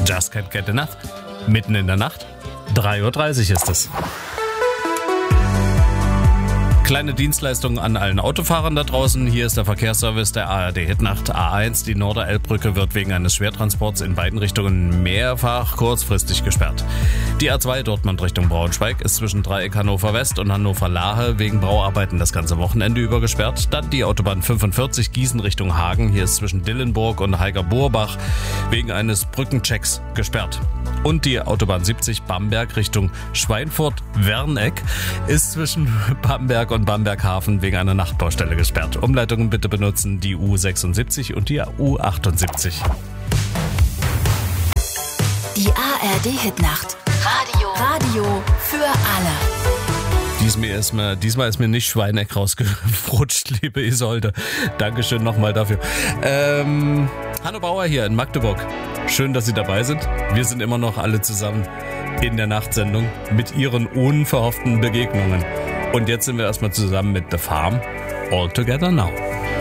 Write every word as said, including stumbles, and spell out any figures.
Just Can't Get Enough. Mitten in der Nacht. drei Uhr dreißig ist es. Kleine Dienstleistungen an allen Autofahrern da draußen. Hier ist der Verkehrsservice der A R D Hitnacht. A eins, die Norderelbbrücke, wird wegen eines Schwertransports in beiden Richtungen mehrfach kurzfristig gesperrt. Die A zwei Dortmund Richtung Braunschweig ist zwischen Dreieck Hannover West und Hannover Lahe wegen Bauarbeiten das ganze Wochenende über gesperrt. Dann die Autobahn fünfundvierzig Gießen Richtung Hagen. Hier ist zwischen Dillenburg und Heiger-Burbach wegen eines Brückenchecks gesperrt. Und die Autobahn siebzig Bamberg Richtung Schweinfurt-Werneck ist zwischen Bamberg und Bamberg-Hafen wegen einer Nachtbaustelle gesperrt. Umleitungen bitte benutzen die U sechsundsiebzig und die U achtundsiebzig. Die A R D Hitnacht. Radio. Radio für alle. Diesmal ist mir, diesmal ist mir nicht Schweineck rausgerutscht, liebe Isolde. Dankeschön nochmal dafür. Ähm, Hanno Bauer hier in Magdeburg. Schön, dass Sie dabei sind. Wir sind immer noch alle zusammen in der Nachtsendung mit Ihren unverhofften Begegnungen. Und jetzt sind wir erstmal zusammen mit The Farm. All Together Now.